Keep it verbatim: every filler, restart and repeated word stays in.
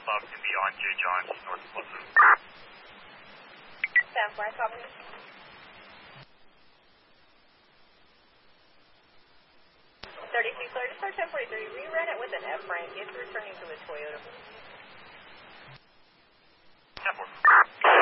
Bob can be on J. John, North Pleasant. San Fran, copy. thirty-six thirty, start ten forty-three, rerun it with an F rank. It's returning to the Toyota. ten four.